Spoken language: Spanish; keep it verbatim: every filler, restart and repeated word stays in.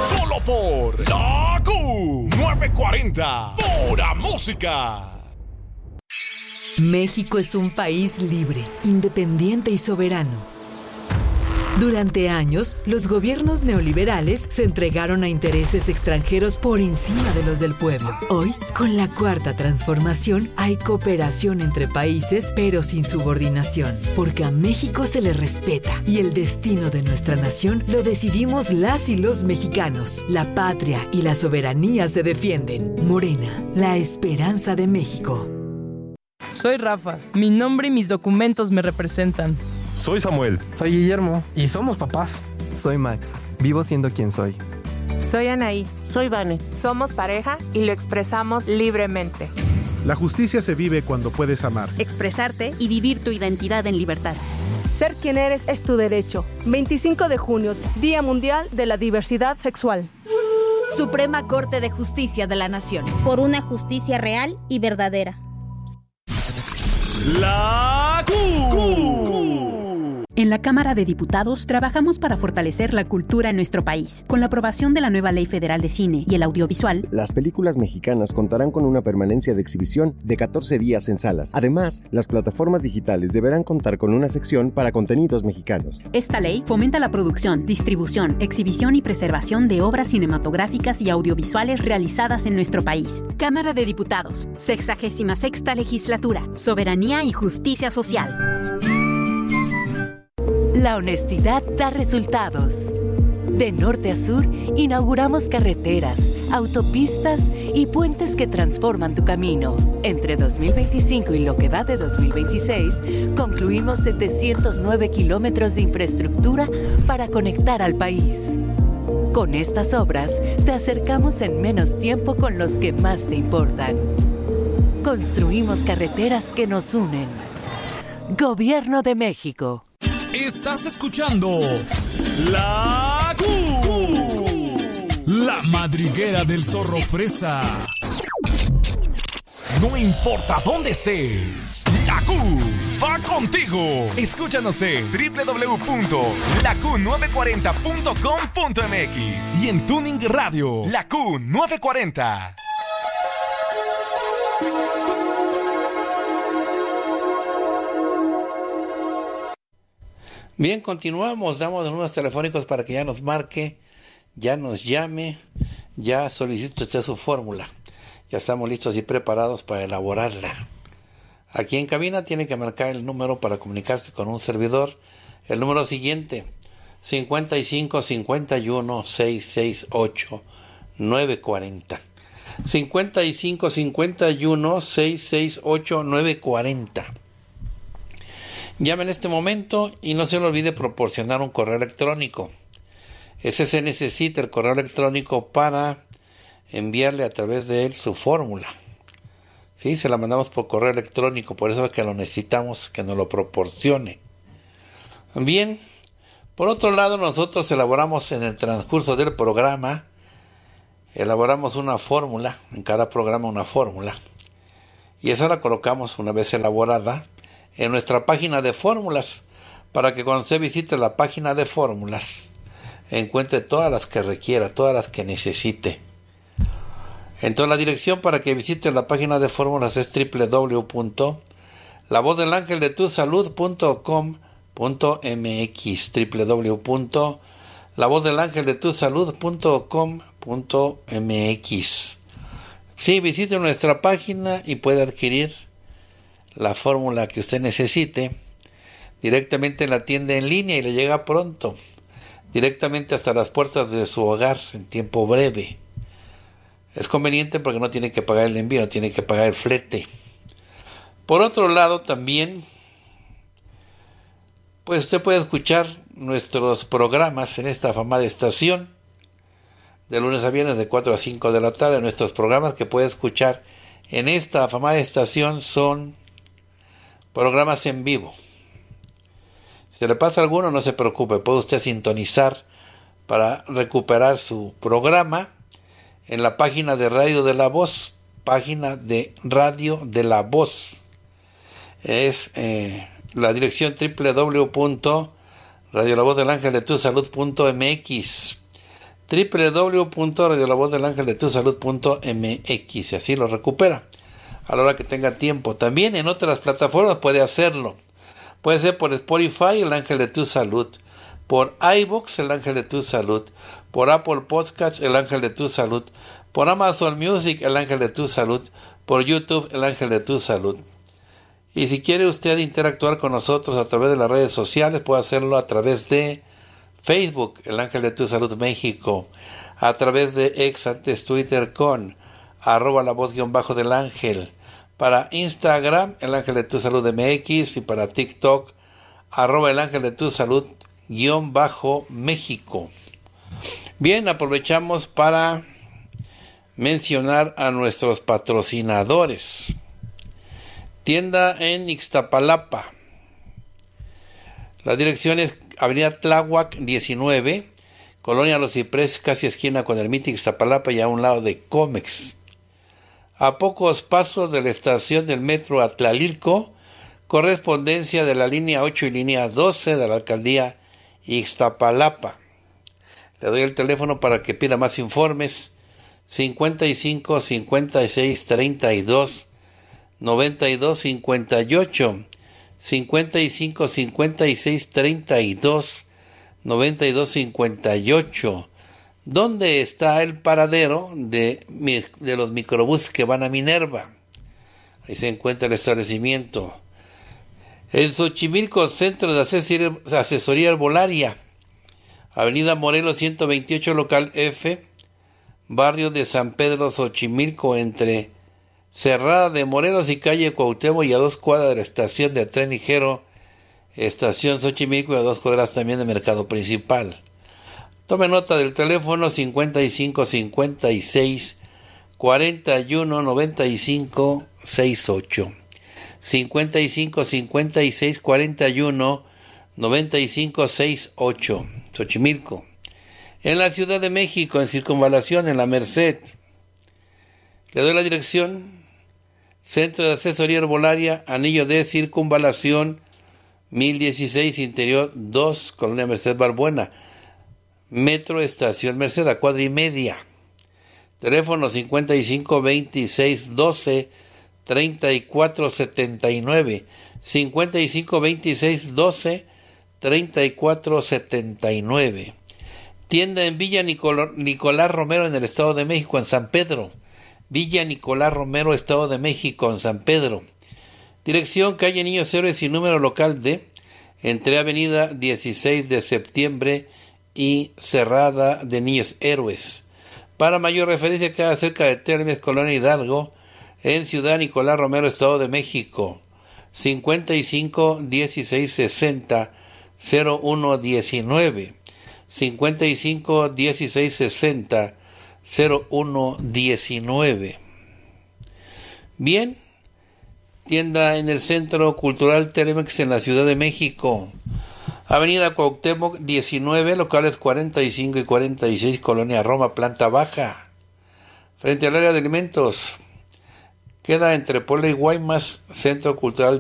Solo por La Q novecientos cuarenta. Pura música. México es un país libre, independiente y soberano. Durante años, los gobiernos neoliberales se entregaron a intereses extranjeros por encima de los del pueblo. Hoy, con la Cuarta Transformación, hay cooperación entre países, pero sin subordinación, porque a México se le respeta y el destino de nuestra nación lo decidimos las y los mexicanos. La patria y la soberanía se defienden. Morena, la esperanza de México. Soy Rafa. Mi nombre y mis documentos me representan. Soy Samuel. Soy Guillermo. Y somos papás. Soy Max. Vivo siendo quien soy. Soy Anaí. Soy Vane. Somos pareja y lo expresamos libremente. La justicia se vive cuando puedes amar, expresarte y vivir tu identidad en libertad. Ser quien eres es tu derecho. veinticinco de junio, Día Mundial de la Diversidad Sexual. Suprema Corte de Justicia de la Nación. Por una justicia real y verdadera. La Q. En la Cámara de Diputados trabajamos para fortalecer la cultura en nuestro país. Con la aprobación de la nueva Ley Federal de Cine y el Audiovisual, las películas mexicanas contarán con una permanencia de exhibición de catorce días en salas. Además, las plataformas digitales deberán contar con una sección para contenidos mexicanos. Esta ley fomenta la producción, distribución, exhibición y preservación de obras cinematográficas y audiovisuales realizadas en nuestro país. Cámara de Diputados, sexagésima sexta Legislatura, Soberanía y Justicia Social. La honestidad da resultados. De norte a sur, inauguramos carreteras, autopistas y puentes que transforman tu camino. Entre dos mil veinticinco y lo que va de dos mil veintiséis, concluimos setecientos nueve kilómetros de infraestructura para conectar al país. Con estas obras, te acercamos en menos tiempo con los que más te importan. Construimos carreteras que nos unen. Gobierno de México. Estás escuchando La Q, la madriguera del zorro fresa. No importa dónde estés, La Q va contigo. Escúchanos en doble u doble u doble u punto la q novecientos cuarenta punto com punto m x y en Tuning Radio, La Q novecientos cuarenta. Bien, continuamos, damos los números telefónicos para que ya nos marque, ya nos llame, ya solicite usted su fórmula. Ya estamos listos y preparados para elaborarla. Aquí en cabina tiene que marcar el número para comunicarse con un servidor. El número siguiente, cincuenta y cinco, cincuenta y uno, seiscientos sesenta y ocho, novecientos cuarenta. cincuenta y cinco, cincuenta y uno, seiscientos sesenta y ocho, novecientos cuarenta. Llame en este momento y no se le olvide proporcionar un correo electrónico. Ese se necesita, el correo electrónico, para enviarle a través de él su fórmula. Sí, se la mandamos por correo electrónico, por eso es que lo necesitamos, que nos lo proporcione. Bien, por otro lado, nosotros elaboramos en el transcurso del programa, elaboramos una fórmula, en cada programa una fórmula, y esa la colocamos una vez elaborada en nuestra página de fórmulas, para que cuando usted visite la página de fórmulas encuentre todas las que requiera, todas las que necesite. Entonces la dirección para que visite la página de fórmulas es doble u doble u doble u punto la voz del ángel de tu salud punto com punto m x, doble u doble u doble u punto la voz del ángel de tu salud punto com punto m x. Sí, visite nuestra página y puede adquirir la fórmula que usted necesite directamente en la tienda en línea y le llega pronto, directamente hasta las puertas de su hogar en tiempo breve. Es conveniente porque no tiene que pagar el envío, no tiene que pagar el flete. Por otro lado, también, pues usted puede escuchar nuestros programas en esta afamada estación de lunes a viernes de cuatro a cinco de la tarde. Nuestros programas que puede escuchar en esta afamada estación son programas en vivo. Si le pasa alguno, no se preocupe, puede usted sintonizar para recuperar su programa en la página de Radio de la Voz, página de Radio de la Voz. Es eh, la dirección doble u doble u doble u punto radio la voz del ángel de tu salud punto m x, doble u doble u doble u punto radio la voz del ángel de tu salud punto m x, y así lo recupera a la hora que tenga tiempo. También en otras plataformas puede hacerlo. Puede ser por Spotify, el ángel de tu salud, por iVoox, el ángel de tu salud, por Apple Podcasts, el ángel de tu salud, por Amazon Music, el ángel de tu salud, por YouTube, el ángel de tu salud. Y si quiere usted interactuar con nosotros a través de las redes sociales, puede hacerlo a través de Facebook, el ángel de tu salud México, a través de ex, antes Twitter, con arroba la voz guión bajo del ángel, para Instagram, el ángel de tu salud M X, y para TikTok, arroba el ángel de tu salud guión bajo México. Bien, aprovechamos para mencionar a nuestros patrocinadores. Tienda en Ixtapalapa. La dirección es Avenida Tláhuac diecinueve, Colonia Los Cipreses, casi esquina con el Miti Ixtapalapa y a un lado de Comex. A pocos pasos de la estación del metro Atlalilco, correspondencia de la línea ocho y línea doce de la alcaldía Ixtapalapa. Le doy el teléfono para que pida más informes: cincuenta y cinco, cincuenta y seis, treinta y dos, noventa y dos, cincuenta y ocho, cincuenta y cinco, cincuenta y seis, treinta y dos, noventa y dos, cincuenta y ocho. ¿Dónde está el paradero de, de los microbuses que van a Minerva? Ahí se encuentra el establecimiento. En Xochimilco, Centro de Asesoría, Asesoría Herbolaria, Avenida Morelos ciento veintiocho, local F, barrio de San Pedro, Xochimilco, entre Cerrada de Morelos y calle Cuauhtémoc, y a dos cuadras de la estación de tren ligero, estación Xochimilco, y a dos cuadras también de Mercado Principal. Tome nota del teléfono cincuenta y cinco, cincuenta y seis, cuarenta y uno, noventa y cinco, sesenta y ocho. cincuenta y cinco, cincuenta y seis, cuarenta y uno, noventa y cinco, sesenta y ocho. Xochimilco. En la Ciudad de México, en Circunvalación, en la Merced. Le doy la dirección: Centro de Asesoría Herbolaria, Anillo de Circunvalación, mil dieciséis, Interior dos, Colonia Merced Barbuena. Metro Estación Merced, a cuadra y media. Teléfono cincuenta y cinco, veintiséis, doce, treinta y cuatro, setenta y nueve. cincuenta y cinco, veintiséis, doce, treinta y cuatro, setenta y nueve. Tienda en Villa Nicolás, Nicolás Romero, en el Estado de México, en San Pedro. Villa Nicolás Romero, Estado de México, en San Pedro. Dirección: calle Niños Héroes y número local D, entre Avenida dieciséis de septiembre y Cerrada de Niños Héroes. Para mayor referencia, queda cerca de Termes, Colonia Hidalgo, en Ciudad Nicolás Romero, Estado de México. cincuenta y cinco, dieciséis, sesenta, cero uno diecinueve. cincuenta y cinco, dieciséis, sesenta, cero uno diecinueve. Bien, tienda en el Centro Cultural Telemex en la Ciudad de México. Avenida Cuauhtémoc diecinueve, locales cuarenta y cinco y cuarenta y seis, Colonia Roma, planta baja. Frente al área de alimentos. Queda entre Puebla y Guaymas, Centro Cultural